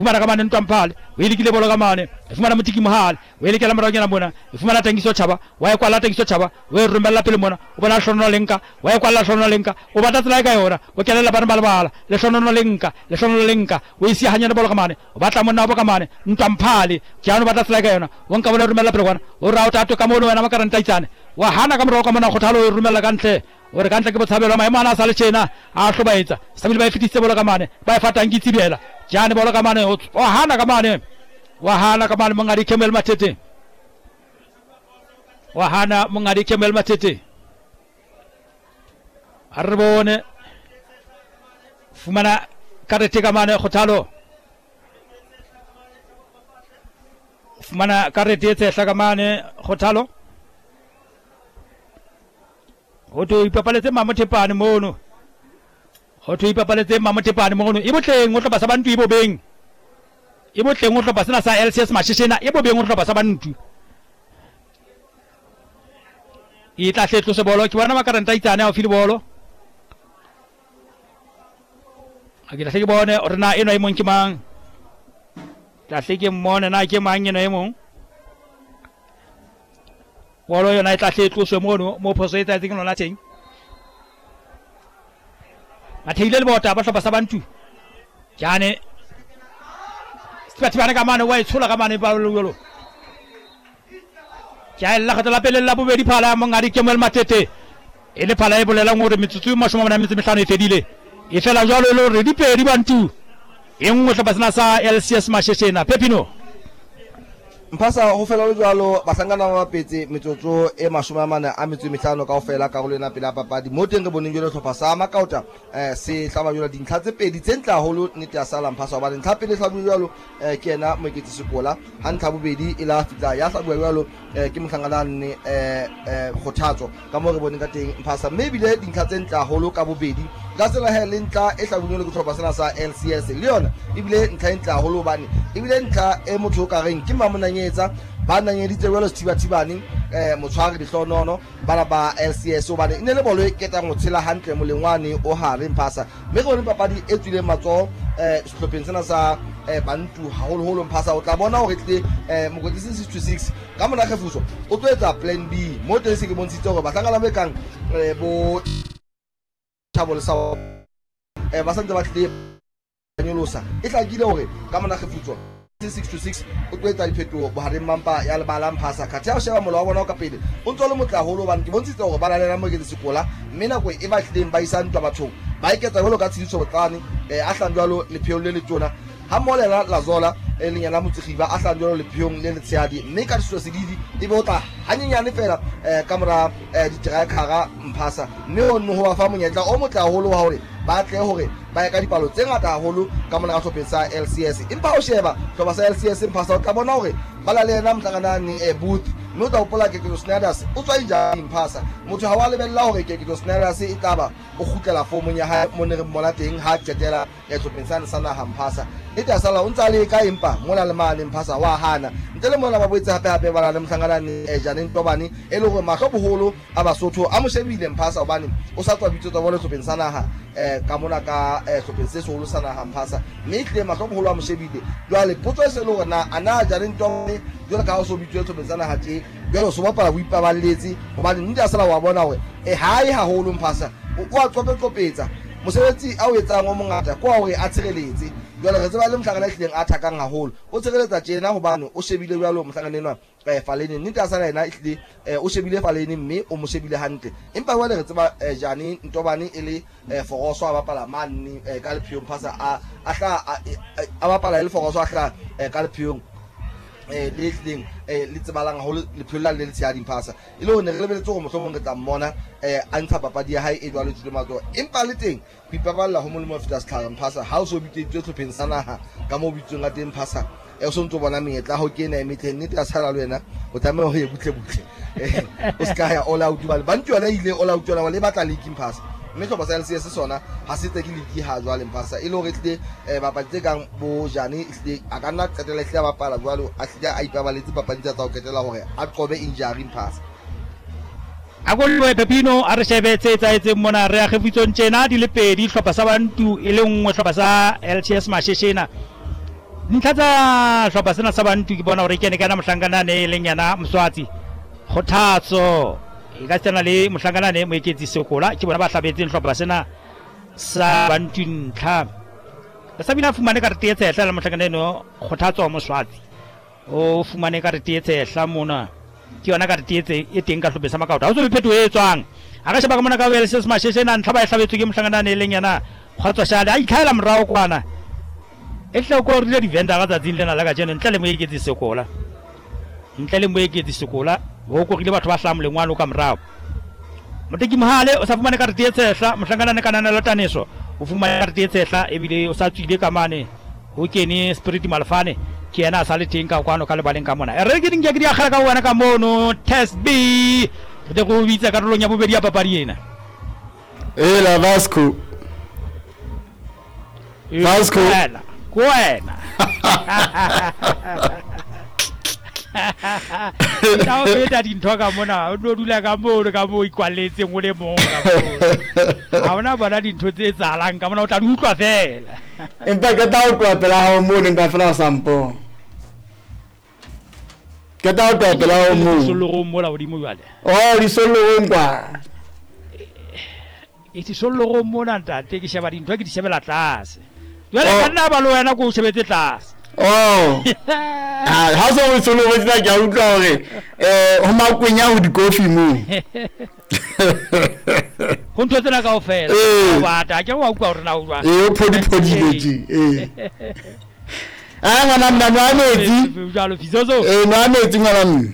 fumana ka mane ntwampale o ilikile bolo ka mane fumana motiki mohale o ilikela moranyana mona fumana tengiso tshaba wa e kwala tengiso tshaba o e romella pele mona o bona hlono lenka wa e kwala hlono lenka o batla tsela ka yona o kelela bana ba lebala le hlono lenka o isi hanyana bolo ka mane o batla monna bo ka mane ntwampale jano batla tsela ka yona o nka bona romella pele kwana o ra o tato ka mono wena makaranta itsane wa hana ka moro ka mona khothalo o romella ka ntle o re ka ntle ke botshabelo maemo ana sa le tjena a hlobaetsa sabile ba e fitise bolo ka mane ba e fatang ke tsibela jane bolo ka mane o hana ka mane mongadi Kemel Matete wa hana mongadi Kemel Matete arbone fumana karete ka mane khothalo fumana karete tse hlaka mane khothalo hoto ipapaletse mamotepane mono e botleng o tlo basa bantu ibobeng e botleng o tlo basa sa LCS Mashishena e bobeng o tlo basa bantu e tla tletlo se bolo ke bona makaranta itsane a fili bolo a ke tla ke bone o rena eno e mong ke mang tla ke mmone na ke mang eno e mong bolo yona e tla tletlo se mono mo phosetsa tse ke nona teng matheile le bota ba hlopa sa bantu jane Spatsibane ka mane wa e tshola ka mane ba lo ja ella khatla pele la bobedi phala mongadi Kemel Matete e le phala e bolela ngore metsutsu mashoma mona metsi mehlano e fedile e fela jwalo le re dipedi bantu e nngwe hlopa sena sa LCS Mashishena Pepino Mphasa ho fela le jwalo basangana ba petse metsotso e 45 kaofela ka go lena pela papadi mo teng re boneng jole tlhopha sa makauta se tlaba jole dintlha tse pedi tse ntla holo nete ya sala Mphasa ba dintlha pele tlhabu jalo ke ena moeketsi sekola ha ntlha bobedi e la fitla ya tlhabu jalo ke motlhanganane khothatso ka mo re boneng ka teng Mphasa maybe le dintlha tse ntla holo ka bobedi ka tsela he le ntla e tlhabunyo le go tlhopha sena sa LCS le yona ebile ntla ntla holo bane ebile ntla e motho ka reng ke mamonanyetsa ba nanyeditse jalo sethibathibane motshwari dihlonono bana ba LCS o bane ine le bolo e ketang go tshela hantle molengwane o hare Mphasa mme go ne papadi e tswile matso sehlopheng sena sa bantu haholo Mphasa o tla bona hore tle mokotlisi 626 ka mona kgefuso o tlo etsa plan B mo teng se ke bontshitse hore ba tlangana be kang bo Thabo le sa ba santse ba tle nyolosa e tlakile hore ka mona kgefutso 626 o tlo etsa diphetogo bohareng mampa ya lebala Mphasa khatha o sheba molao wa bona ka pele o ntse le motla holo bane ke bontshitse hore ba lalela mo ke sekola mme nako e ba tlileng ba isa ntwa bathong ba iketsa jalo ka tshidiso botlane a hlanjwalo le pheo le letona ha molela la zola e lenyana motsegiba a hlanjwalo le pheo le letshadi mme ka diso sedidi e be o tla hanyenyane fela ka mora ditrakara Mphasa mme o nno ho wa fa monyetla o motla holo wa hore ba tle hore ba ka dipalo tse ngata haholo ka mona ka tlhopheng sa LCS empa o sheba tlhopha sa LCS Mphasa o tla bona hore ba la le ena motlanganane booth mme o tla hopola Keketso Snyders o tswa injang Mphasa motho ha wa lebella hore Keketso Snyders e taba o khutlela formong ya hae mo ne re mmona teng ha tsetela tlhopheng sa naha Mphasa e tla sala o ntsa le ka empa mola le mane Mphasa wa hana ntle le mona ba boetse hape ba la le motlanganane Janine Tobane e le hore mahlo boholo a Basotho a mo shebile Mphasa obane o sa tswa bitso tsa bona tlhopheng sa naha ka mona ka tlhopheng se seholo sa naha Mphasa mme tle mahlo boholo a mo shebile jwale potso e se le hore na ana Janine Tobane jwale ka o so bitso tlhopheng sa naha tse jwale so bapala boipaballetse hobane nnete a sala wa bona hore hae haholo Mphasa o a tsopetsa mosebetsi a o etsang o mongata kwa hore a tshireletse jwale re tseba le mohlangana hlileng a thakang haholo o tshireletsa tjena hobane o shebile jwalo mohlanganenwa falene nnete a sala yena ehlile o shebile falene mme o mo shebile hantle empa jwale re tseba Janine Tobane e le foroso a bapala mane ka lepheo Mphasa a bapala le foroso a hla ka lepheo le hlileng le tsebalang haholo lepheo la le tshehadi Mphasa e le hone re lebeletse go mohlomong re tla mmona a ntsha papadi ya hae e jwalo tswile matso empa le teng ho ipaballa ho molemo feta setlhare Mphasa ha o so bitetswe tlhopheng sa naha ka mo bitsong a teng Mphasa o so ntse bona menyetla ho kena e metlhe nnete ya tshala le wena o tlameha ho ye butle o ska ya all out ba ntwa la ile all out la le batla le Mphasa mme tlhopha sa LCS sona ha se tse ke le ha jwale Mphasa e le hore tle bapadi tse kang bo Jane tle a ka nna qetela hle ba bapala jwalo a hle a ipabaletse papadi tsa tsa ho ketela hore a qobe injury Mphasa a go le Pepino a re shebetse tsaetseng mona re a gefitsong tjena di le pedi tlhopha sa bantu e le nngwe tlhopha sa LCS Mashishena Ntlhatsa shopha sena sa bantu ke bona hore ke ne kana mohlankana ne leng yana Mswatsi khothatso e ka tsena le mohlankana ne mo eketsi sekola ke bona ba hlabetseng shopha sena sa bantu ntlha sa bina fumane ka re tietse hla le mohlankana no khothatso Mswatsi o fumane ka re tietse hla mona ke yona ka re tietse e teng ka hlobesa makauta ha o so le phetho e tswang a ka sheba ka mona ka wele se smasheshe na ntlha ba e hlabetswe ke mohlankana ne leng yana khotso shale a ikhaela morao kwana ehla ko re di venda ga tsatsing lena la ka jeno ntle le mo eketsi sekola ho ko rile batho ba hlamole ngwalo ka morao moteki mohale o sa fumane ka re tietsehla mohlankana ne kanana la taneso o fumane ka re tietsehla ebile o sa tswile ka mane ho kene spirit malfane ke yena a sa le teng ka kwano ka lebaleng ka mona re ke ding ke di akgala ka wena ka mono test B re go bitsa karolong ya bobedi ya papadi ena la Vasco Kwena Tao feta dintho ka mona o no dula ka mo ikwaletse mo le mo ha ona bona dintho tse tsalang ka mona o tla di utlwa fela empa ke tao kwa pela ha mo nka fela sampo ke tao kwa pela ha mo solo mo la odimo jwale di solo ngwa e ti solo mo na ntate ke sheba dintho ke di shebela tlase jwale ka nna ba lo wena ko o shebetse tlase ha so o solo o tla ka utlwa hore ho makwenya ho di coffee mo ho ntho tsena ka ofela ba ta ke wa utlwa hore na o jwa phodi leti ngwana mna no ametse jalo fizozo no ametse ngwana mna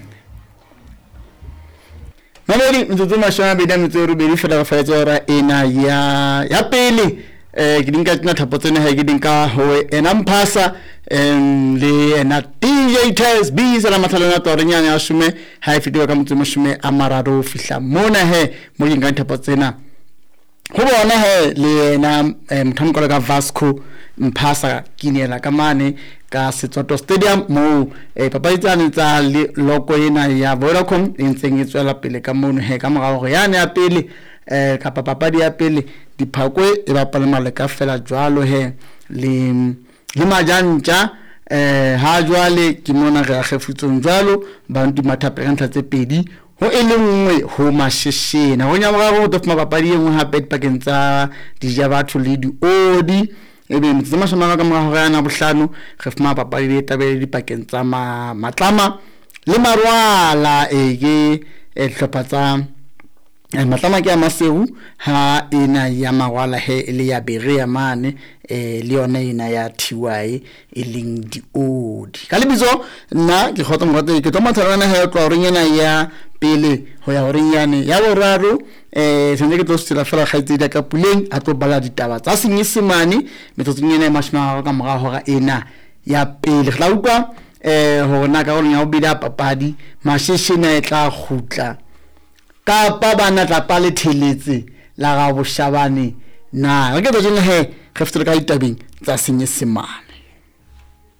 Mameli mtsotso mashwana beda mtsoro bedi fela fa tsora ena ya pele ke dinka tsena thapo tsena ha ke dinka ho ena mphasa le ena DJ Test B sala mathalana tore nyanya ya shume ha e fitiwa ka motsomo shume a mararo fihla mona he mo dinka thapo tsena ho bona he le ena mthamko ka Vasco mphasa kinela ka mane ka Setsoto Stadium mo papadi tsane tsa loko ena ya Vodacom e ntseng e tswela pele ka mono he ka morao go yana ya pele ka papadi ya pele diphakwe e bapala male ka fela jwalo he le majantja ha jwale ke mona re a kgefutsong jwalo ba nti mathape ka ntla tse pedi ho e le nngwe ho masheshena ho nyamora go tofuma papadi engwe hape dipakeng tsa dija batho le di odi ebe mtsema shoma ka mora ho yana bohlano re fuma papadi le tabele dipakeng tsa matlama le marwala ke hlopha tsa matlama ke a maseu ha ena ya marwala he ile ya berea mane le yona ena ya TY e leng di odi ka lebitso nna ke khotsa morato ke toma tshwana he tlo re nyana ya pele ho ya hore nyane ya boraro sentse ke tlo stila fela khaitsi ka puleng a tlo bala ditaba tsa senyesemane metsotso nyene mashima ka mora hora ena ya pele re la utlwa hona ka hore nya o bida papadi masheshena e tla khutla kapa bana tla pale theletse la ga boshabane na re ke tlo jeng he re fitse ka ditabeng tsa senyesemane